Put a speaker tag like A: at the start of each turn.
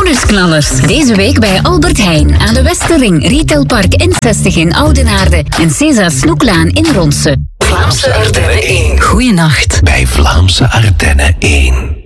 A: Bonusknallers. Deze week bij Albert Heijn aan de Westerring, Retailpark N60 in Oudenaarde en César Snoeklaan in Ronse.
B: Vlaamse Ardennen 1.
A: Goeienacht.
B: Bij Vlaamse Ardennen 1.